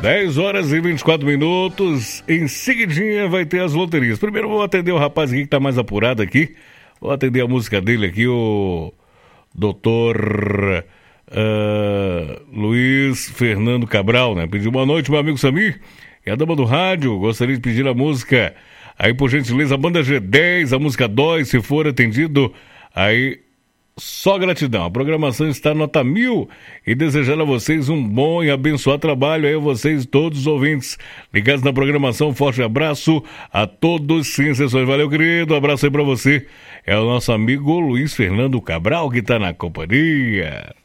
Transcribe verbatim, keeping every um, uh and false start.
dez horas e vinte e quatro minutos. Em seguidinha vai ter as loterias. Primeiro vou atender o rapaz aqui que tá mais apurado aqui. Vou atender a música dele aqui, o doutor uh, Luiz Fernando Cabral, né? Pediu boa noite, meu amigo Samir. E a dama do rádio, gostaria de pedir a música, aí por gentileza, a banda G dez, a música dois, se for atendido, aí só gratidão. A programação está nota mil e desejando a vocês um bom e abençoado trabalho aí a vocês todos os ouvintes ligados na programação. Um forte abraço a todos, sim, sessões. Valeu, querido, um abraço aí pra você. É o nosso amigo Luiz Fernando Cabral que tá na companhia.